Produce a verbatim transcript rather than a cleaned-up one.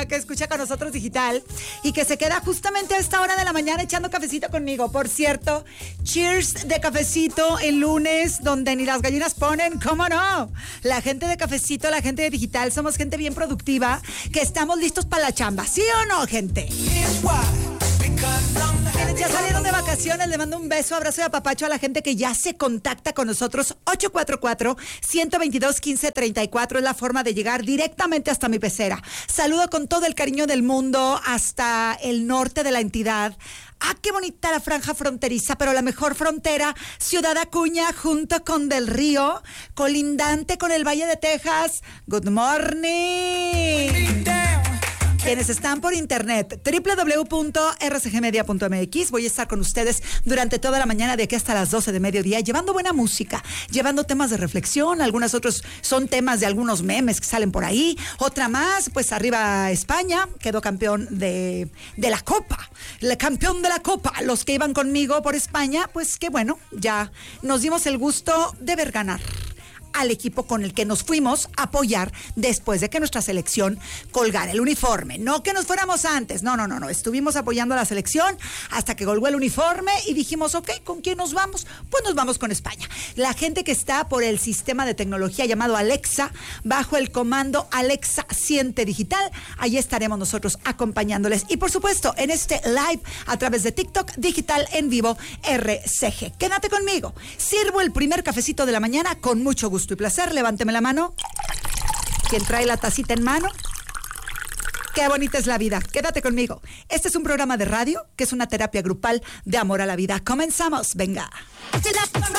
amiga que escucha con nosotros digital y que se queda justamente a esta hora de la mañana echando cafecito conmigo. Por cierto, cheers de cafecito el lunes, donde ni las gallinas ponen, ¿cómo no? La gente de cafecito, la gente de digital, somos gente bien productiva, que estamos listos para la chamba, ¿sí o no, gente? Quienes ya salieron de vacaciones, le mando un beso, abrazo y apapacho a la gente que ya se contacta con nosotros. Ocho cuatro cuatro, uno dos dos, uno cinco tres cuatro es la forma de llegar directamente hasta mi pecera. Saludo con todo el cariño del mundo hasta el norte de la entidad. Ah, qué bonita la franja fronteriza, pero la mejor frontera, Ciudad Acuña, junto con Del Río, colindante con el Valle de Texas. Good morning. Quienes están por internet, doble u doble u doble u punto r c g media punto m x. Voy a estar con ustedes durante toda la mañana de aquí hasta las doce de mediodía, llevando buena música, llevando temas de reflexión. Algunos otros son temas de algunos memes que salen por ahí. Otra más, pues arriba España, quedó campeón de, de la Copa. El campeón de la Copa. Los que iban conmigo por España, pues qué bueno, ya nos dimos el gusto de ver ganar al equipo con el que nos fuimos a apoyar después de que nuestra selección colgara el uniforme. No que nos fuéramos antes, no, no, no, no. Estuvimos apoyando a la selección hasta que colgó el uniforme y dijimos, ok, ¿con quién nos vamos? Pues nos vamos con España. La gente que está por el sistema de tecnología llamado Alexa, bajo el comando Alexa Siente Digital, ahí estaremos nosotros acompañándoles. Y por supuesto, en este live a través de TikTok, Digital en Vivo R C G. Quédate conmigo. Sirvo el primer cafecito de la mañana con mucho gusto y placer. Levánteme la mano. ¿Quién trae la tacita en mano? Qué bonita es la vida. Quédate conmigo. Este es un programa de radio que es una terapia grupal de amor a la vida. Comenzamos. Venga.